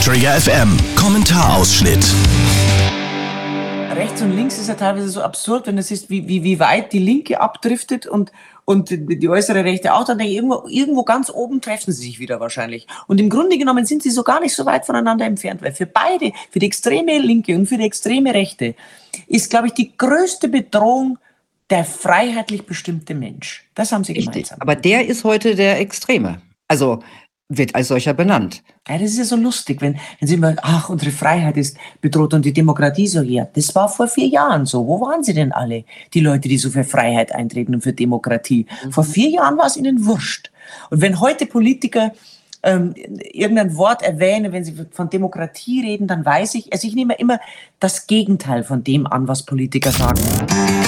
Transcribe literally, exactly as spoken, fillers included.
Trigger F M Kommentarausschnitt. Rechts und links ist ja teilweise so absurd, wenn du siehst, wie, wie, wie weit die Linke abdriftet und, und die äußere Rechte auch, dann denke ich, irgendwo, irgendwo ganz oben treffen sie sich wieder wahrscheinlich. Und im Grunde genommen sind sie so gar nicht so weit voneinander entfernt, weil für beide, für die extreme Linke und für die extreme Rechte, ist, glaube ich, die größte Bedrohung der freiheitlich bestimmte Mensch. Das haben sie Richtig. gemeinsam. Aber der ist heute der Extreme. Also wird als solcher benannt. Ja, das ist ja so lustig, wenn, wenn sie immer, ach, unsere Freiheit ist bedroht und die Demokratie so, ja, das war vor vier Jahren so. Wo waren sie denn alle, die Leute, die so für Freiheit eintreten und für Demokratie? Mhm. Vor vier Jahren war es ihnen wurscht. Und wenn heute Politiker ähm, irgendein Wort erwähnen, wenn sie von Demokratie reden, dann weiß ich, also ich nehme immer das Gegenteil von dem an, was Politiker sagen.